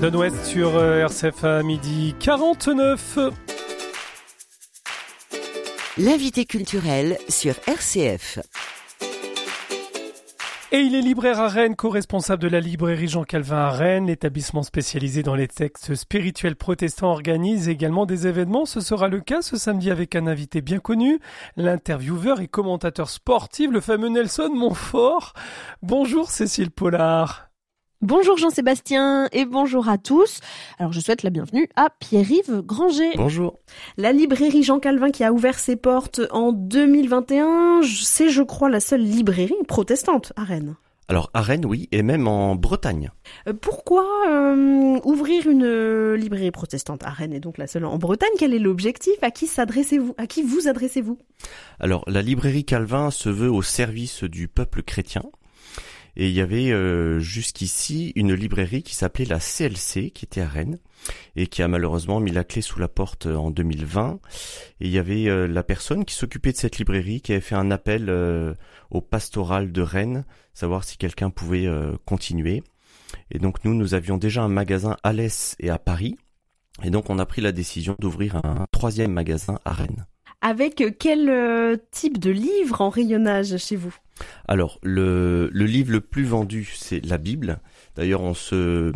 Don West sur RCF à midi 49. L'invité culturel sur RCF. Et il est libraire à Rennes, co-responsable de la librairie Jean Calvin à Rennes. L'établissement spécialisé dans les textes spirituels protestants organise également des événements. Ce sera le cas ce samedi avec un invité bien connu, l'intervieweur et commentateur sportif, le fameux Nelson Montfort. Bonjour Cécile Pollard. Bonjour Jean-Sébastien et bonjour à tous. Alors je souhaite la bienvenue à Pierre-Yves Granger. Bonjour. La librairie Jean Calvin qui a ouvert ses portes en 2021, c'est je crois la seule librairie protestante à Rennes. Alors à Rennes oui, et même en Bretagne. Pourquoi ouvrir une librairie protestante à Rennes et donc la seule en Bretagne? Quel est l'objectif? À qui vous adressez-vous? Alors la librairie Calvin se veut au service du peuple chrétien. Et il y avait jusqu'ici une librairie qui s'appelait la CLC, qui était à Rennes, et qui a malheureusement mis la clé sous la porte en 2020. Et il y avait la personne qui s'occupait de cette librairie, qui avait fait un appel au pastoral de Rennes, savoir si quelqu'un pouvait continuer. Et donc nous avions déjà un magasin à l'Est et à Paris, et donc on a pris la décision d'ouvrir un 3e magasin à Rennes. Avec quel type de livre en rayonnage chez vous? Alors, le livre le plus vendu, c'est la Bible. D'ailleurs, on se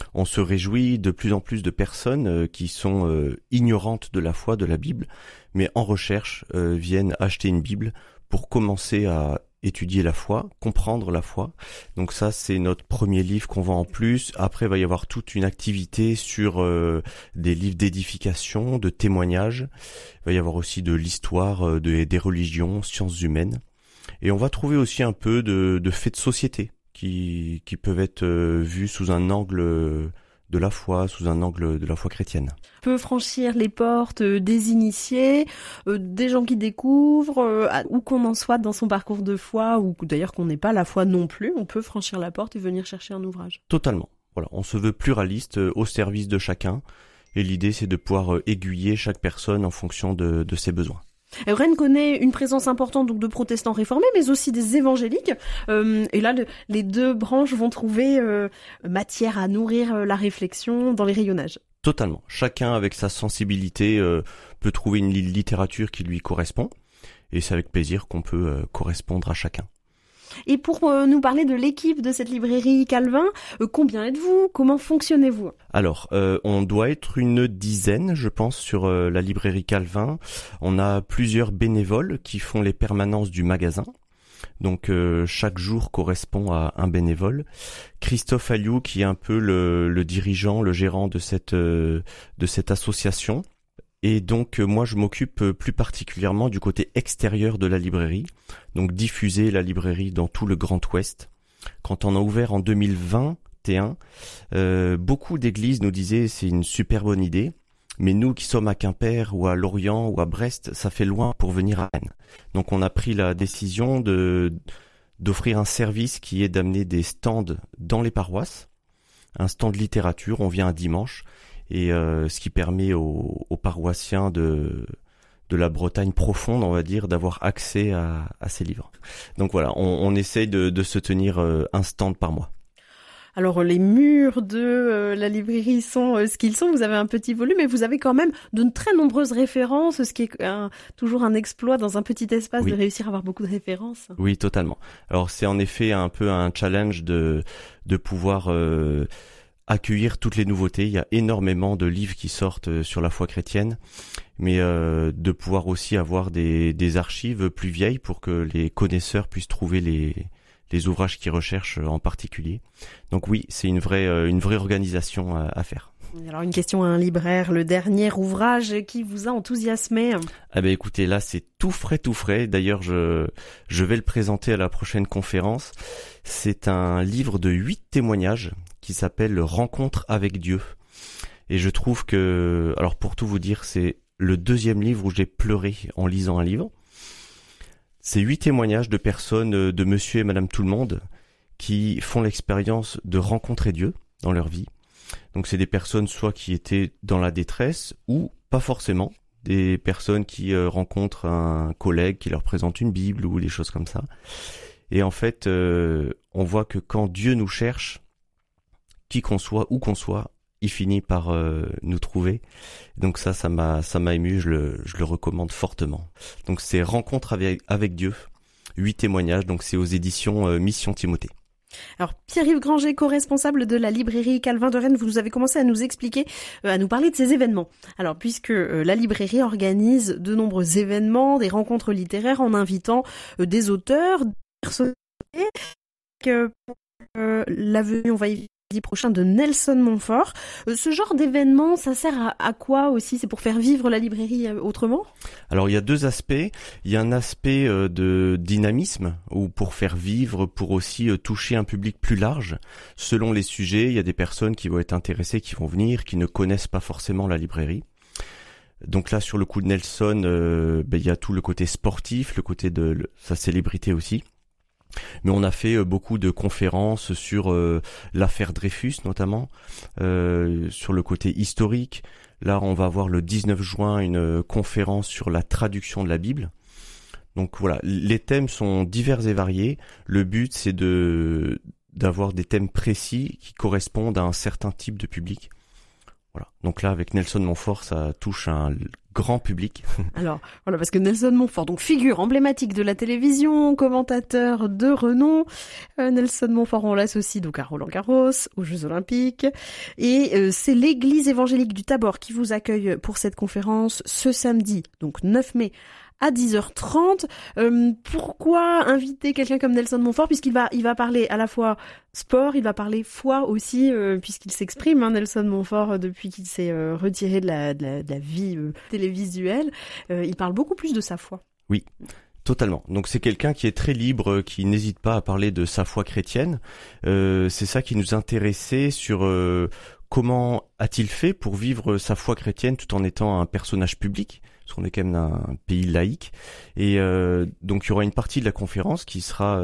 réjouit de plus en plus de personnes qui sont ignorantes de la foi, de la Bible, mais en recherche viennent acheter une Bible pour commencer à étudier la foi, comprendre la foi. Donc ça, c'est notre premier livre qu'on vend en plus. Après, il va y avoir toute une activité sur des livres d'édification, de témoignages. Il va y avoir aussi de l'histoire, des religions, sciences humaines. Et on va trouver aussi un peu de faits de société qui peuvent être vus sous un angle de la foi, sous un angle de la foi chrétienne. On peut franchir les portes des initiés, des gens qui découvrent, où qu'on en soit dans son parcours de foi, ou d'ailleurs qu'on n'ait pas la foi non plus, on peut franchir la porte et venir chercher un ouvrage. Totalement. Voilà, on se veut pluraliste, au service de chacun, et l'idée c'est de pouvoir aiguiller chaque personne en fonction de ses besoins. Rennes connaît une présence importante donc de protestants réformés, mais aussi des évangéliques. Et là, les deux branches vont trouver matière à nourrir la réflexion dans les rayonnages. Totalement. Chacun, avec sa sensibilité, peut trouver une littérature qui lui correspond. Et c'est avec plaisir qu'on peut correspondre à chacun. Et pour nous parler de l'équipe de cette librairie Calvin, combien êtes-vous? Comment fonctionnez-vous? Alors, on doit être une dizaine, je pense, sur la librairie Calvin. On a plusieurs bénévoles qui font les permanences du magasin. Donc, chaque jour correspond à un bénévole. Christophe Alliou, qui est un peu le dirigeant, le gérant de cette association. Et donc moi je m'occupe plus particulièrement du côté extérieur de la librairie, donc diffuser la librairie dans tout le Grand Ouest. Quand on a ouvert en 2021, beaucoup d'églises nous disaient c'est une super bonne idée, mais nous qui sommes à Quimper ou à Lorient ou à Brest, ça fait loin pour venir à Rennes. Donc on a pris la décision d'offrir un service qui est d'amener des stands dans les paroisses, un stand de littérature, on vient un dimanche. Et ce qui permet aux paroissiens de la Bretagne profonde, on va dire, d'avoir accès à ces livres. Donc voilà, on essaye de se tenir un stand par mois. Alors les murs de la librairie sont ce qu'ils sont, vous avez un petit volume, mais vous avez quand même de très nombreuses références, ce qui est toujours un exploit dans un petit espace de réussir à avoir beaucoup de références. Oui, totalement. Alors c'est en effet un peu un challenge de pouvoir accueillir toutes les nouveautés. Il y a énormément de livres qui sortent sur la foi chrétienne, mais de pouvoir aussi avoir des archives plus vieilles pour que les connaisseurs puissent trouver les ouvrages qu'ils recherchent en particulier. Donc oui, c'est une vraie organisation à faire. Alors une question à un libraire, le dernier ouvrage qui vous a enthousiasmé? Ah ben écoutez, là c'est tout frais. D'ailleurs je vais le présenter à la prochaine conférence. C'est un livre de 8 témoignages qui s'appelle Rencontre avec Dieu. Et je trouve que, alors pour tout vous dire, c'est le 2e livre où j'ai pleuré en lisant un livre. C'est 8 témoignages de personnes, de monsieur et madame tout le monde, qui font l'expérience de rencontrer Dieu dans leur vie. Donc c'est des personnes soit qui étaient dans la détresse ou pas forcément, des personnes qui rencontrent un collègue qui leur présente une Bible ou des choses comme ça. Et en fait, on voit que quand Dieu nous cherche, qui qu'on soit, où qu'on soit, il finit par nous trouver. Donc ça m'a ému, je le recommande fortement. Donc c'est Rencontre avec Dieu, 8 témoignages, donc c'est aux éditions Mission Timothée. Alors Pierre-Yves Granger, co-responsable de la librairie Calvin de Rennes, vous avez commencé à nous expliquer, à nous parler de ces événements. Alors puisque la librairie organise de nombreux événements, des rencontres littéraires en invitant des auteurs, des personnalités, la venue, on va y venir prochain, de Nelson Montfort. Ce genre d'événement, ça sert à quoi aussi? C'est pour faire vivre la librairie autrement? Alors il y a 2 aspects. Il y a un aspect de dynamisme, ou pour faire vivre, pour aussi toucher un public plus large. Selon les sujets, il y a des personnes qui vont être intéressées, qui vont venir, qui ne connaissent pas forcément la librairie. Donc là, sur le coup de Nelson, il y a tout le côté sportif, le côté de sa célébrité aussi. Mais on a fait beaucoup de conférences sur l'affaire Dreyfus notamment, sur le côté historique. Là, on va avoir le 19 juin une conférence sur la traduction de la Bible. Donc voilà, les thèmes sont divers et variés. Le but, c'est d'avoir des thèmes précis qui correspondent à un certain type de public. Voilà. Donc là, avec Nelson Montfort, ça touche un grand public. Alors, voilà, parce que Nelson Montfort, donc figure emblématique de la télévision, commentateur de renom. Nelson Montfort, on l'associe donc à Roland-Garros, aux Jeux Olympiques. Et c'est l'église évangélique du Tabor qui vous accueille pour cette conférence ce samedi, donc 9 mai, à 10h30. Pourquoi inviter quelqu'un comme Nelson Montfort, puisqu'il va parler à la fois sport, il va parler foi aussi, puisqu'il s'exprime, Nelson Montfort, depuis qu'il s'est retiré de la vie télévisuelle. Il parle beaucoup plus de sa foi. Oui, totalement. Donc c'est quelqu'un qui est très libre, qui n'hésite pas à parler de sa foi chrétienne. C'est ça qui nous intéressait sur comment a-t-il fait pour vivre sa foi chrétienne tout en étant un personnage public, parce qu'on est quand même un pays laïque. Et donc il y aura une partie de la conférence qui sera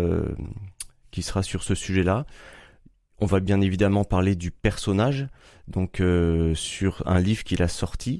sur ce sujet-là. On va bien évidemment parler du personnage, donc sur un livre qu'il a sorti,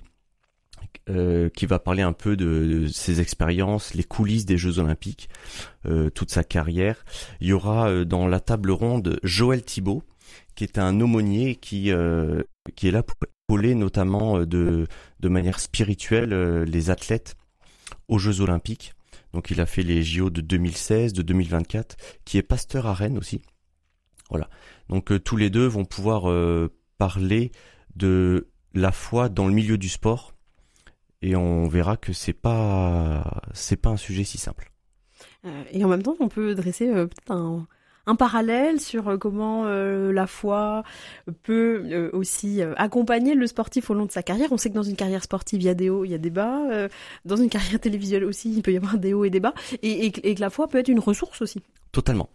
qui va parler un peu de ses expériences, les coulisses des Jeux Olympiques, toute sa carrière. Il y aura dans la table ronde Joël Thibault, qui est un aumônier qui est là pour épauler notamment de manière spirituelle les athlètes aux Jeux Olympiques. Donc il a fait les JO de 2016, de 2024, qui est pasteur à Rennes aussi. Voilà. Donc tous les deux vont pouvoir parler de la foi dans le milieu du sport, et on verra que c'est pas un sujet si simple. Et en même temps, on peut dresser peut-être un parallèle sur comment la foi peut aussi accompagner le sportif au long de sa carrière. On sait que dans une carrière sportive, il y a des hauts, il y a des bas. Dans une carrière télévisuelle aussi, il peut y avoir des hauts et des bas. Et que la foi peut être une ressource aussi. Totalement.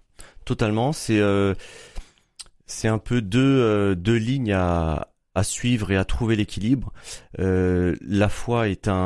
C'est un peu deux lignes à suivre et à trouver l'équilibre. La foi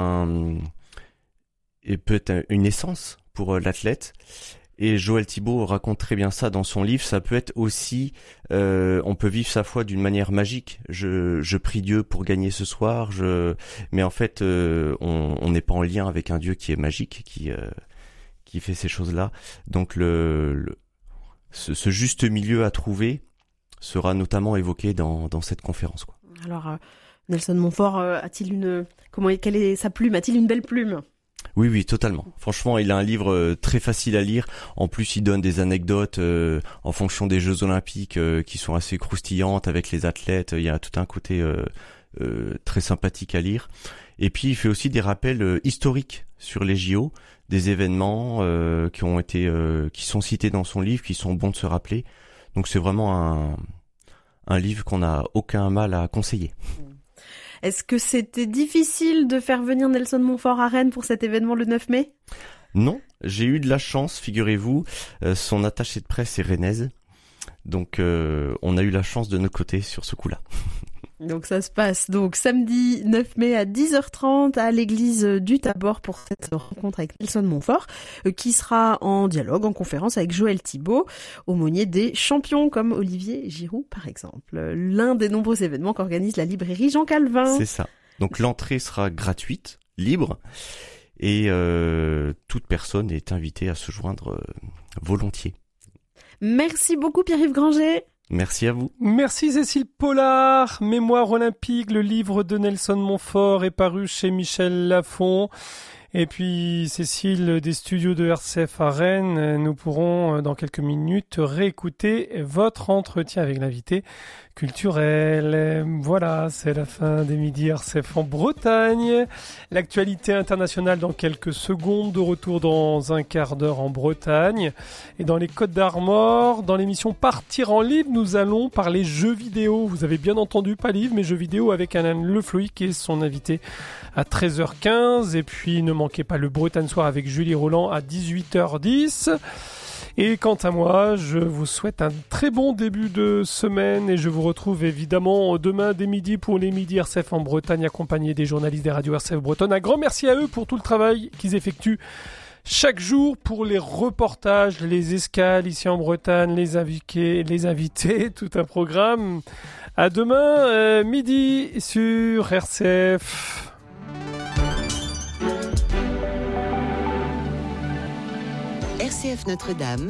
peut être une essence pour l'athlète. Et Joël Thibault raconte très bien ça dans son livre. Ça peut être aussi, on peut vivre sa foi d'une manière magique. Je prie Dieu pour gagner ce soir. Mais en fait, on n'est pas en lien avec un Dieu qui est magique, qui fait ces choses-là. Donc ce juste milieu à trouver sera notamment évoqué dans cette conférence, quoi. Alors, Nelson Montfort quelle est sa plume? A-t-il une belle plume? Oui, totalement. Franchement, il a un livre très facile à lire. En plus, il donne des anecdotes en fonction des Jeux Olympiques qui sont assez croustillantes avec les athlètes. Il y a tout un côté très sympathique à lire. Et puis, il fait aussi des rappels historiques sur les JO, des événements qui sont cités dans son livre, qui sont bons de se rappeler. Donc, c'est vraiment un livre qu'on n'a aucun mal à conseiller. Est-ce que c'était difficile de faire venir Nelson Montfort à Rennes pour cet événement le 9 mai? Non, j'ai eu de la chance, figurez-vous. Son attaché de presse est rennaise. Donc on a eu la chance de notre côté sur ce coup-là. Donc ça se passe donc samedi 9 mai à 10h30 à l'église du Tabor pour cette rencontre avec Nelson Montfort, qui sera en dialogue, en conférence avec Joël Thibault, aumônier des champions comme Olivier Giroud par exemple. L'un des nombreux événements qu'organise la librairie Jean Calvin. C'est ça. Donc l'entrée sera gratuite, libre, et toute personne est invitée à se joindre volontiers. Merci beaucoup Pierre-Yves Granger. Merci à vous. Merci Cécile Pollard. Mémoire olympique, le livre de Nelson Montfort est paru chez Michel Lafon. Et puis Cécile des studios de RCF à Rennes, nous pourrons dans quelques minutes réécouter votre entretien avec l'invité culturel. Voilà, c'est la fin des Midi RCF en Bretagne. L'actualité internationale dans quelques secondes, de retour dans un quart d'heure en Bretagne. Et dans les Côtes d'Armor, dans l'émission Partir en livre, nous allons parler jeux vidéo. Vous avez bien entendu, pas livre, mais jeux vidéo avec Alain Lefloy qui est son invité à 13h15. Et puis ne manquez pas le Bretagne Soir avec Julie Roland à 18h10. Et quant à moi, je vous souhaite un très bon début de semaine et je vous retrouve évidemment demain dès midi pour les Midi RCF en Bretagne accompagné des journalistes des radios RCF Bretonne. Un grand merci à eux pour tout le travail qu'ils effectuent chaque jour pour les reportages, les escales ici en Bretagne, les invités, tout un programme. À demain midi sur RCF. RCF Notre-Dame,